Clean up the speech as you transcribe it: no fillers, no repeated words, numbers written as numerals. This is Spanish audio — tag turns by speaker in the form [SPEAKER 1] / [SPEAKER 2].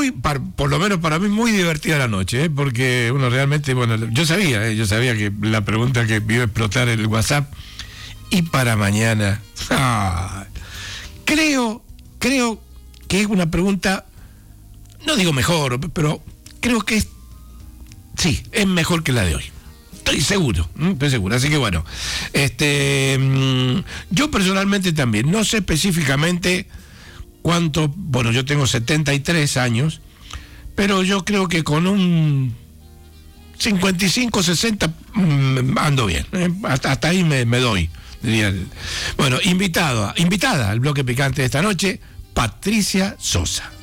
[SPEAKER 1] por lo menos para mí, muy divertida la noche, porque uno realmente, bueno, yo sabía que la pregunta que iba a explotar el WhatsApp, y para mañana, creo que es una pregunta, no digo mejor, pero creo que es mejor que la de hoy. Estoy seguro, así que bueno, yo personalmente también, no sé específicamente cuánto, bueno, yo tengo 73 años, pero yo creo que con un 55, 60 ando bien, hasta ahí me doy, diría. Bueno, invitada al bloque picante de esta noche, Patricia Sosa.